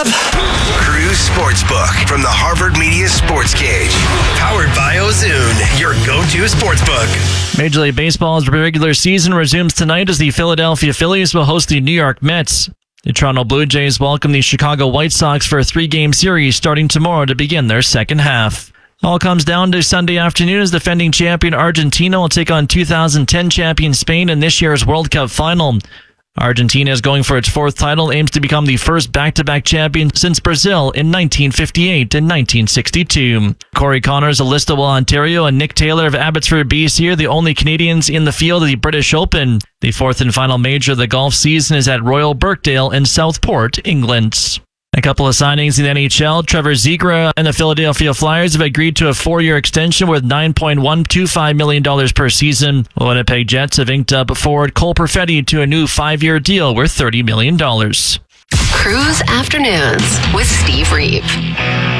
up. Cruise Sportsbook from the Harvard Media Sports Cage. Powered by Ozoon, your go-to sportsbook. Major League Baseball's regular season resumes tonight as the Philadelphia Phillies will host the New York Mets. The Toronto Blue Jays welcome the Chicago White Sox for a 3-game series starting tomorrow to begin their second half. All comes down to Sunday afternoon as defending champion Argentina will take on 2010 champion Spain in this year's World Cup final. Argentina is going for its 4th title, aims to become the first back-to-back champion since Brazil in 1958 and 1962. Corey Connors of Listowel, Ontario, and Nick Taylor of Abbotsford, BC are the only Canadians in the field of the British Open. The 4th and final major of the golf season is at Royal Birkdale in Southport, England. A couple of signings in the NHL. Trevor Zegras and the Philadelphia Flyers have agreed to a 4-year extension worth $9.125 million per season. The Winnipeg Jets have inked up forward Cole Perfetti to a new 5-year deal worth $30 million. Cruise Afternoons with Steve Reeve.